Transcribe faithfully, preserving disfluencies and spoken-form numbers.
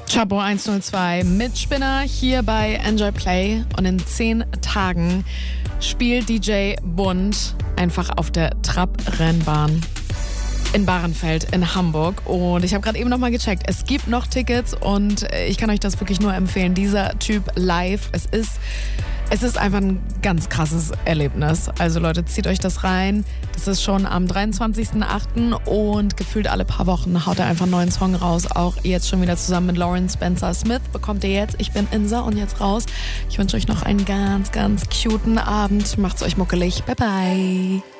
Chapo hundertzwei mit Spinner hier bei Enjoy Play und in zehn Tagen spielt D J Bund einfach auf der Trabrennbahn in Bahrenfeld in Hamburg und ich habe gerade eben nochmal gecheckt, es gibt noch Tickets und ich kann euch das wirklich nur empfehlen, dieser Typ live, es ist Es ist einfach ein ganz krasses Erlebnis. Also Leute, zieht euch das rein. Das ist schon am dreiundzwanzigsten achten und gefühlt alle paar Wochen haut er einfach einen neuen Song raus. Auch jetzt schon wieder zusammen mit Lauren Spencer Smith bekommt ihr jetzt. Ich bin Insa und jetzt raus. Ich wünsche euch noch einen ganz, ganz cuten Abend. Macht's euch muckelig. Bye, bye.